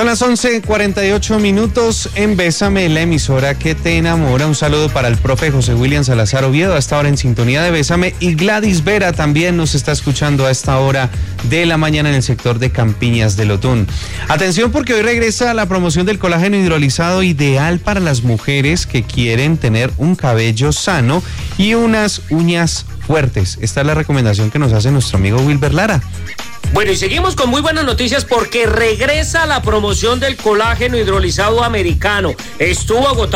Son las 11:48 en Bésame, la emisora que te enamora. Un saludo para el profe José William Salazar Oviedo, a esta hora en sintonía de Bésame. Y Gladys Vera también nos está escuchando a esta hora de la mañana en el sector de Campiñas del Otún. Atención, porque hoy regresa la promoción del colágeno hidrolizado, ideal para las mujeres que quieren tener un cabello sano y unas uñas fuertes. Esta es la recomendación que nos hace nuestro amigo Wilber Lara. Bueno, y seguimos con muy buenas noticias porque regresa la promoción del colágeno hidrolizado americano. Estuvo agotado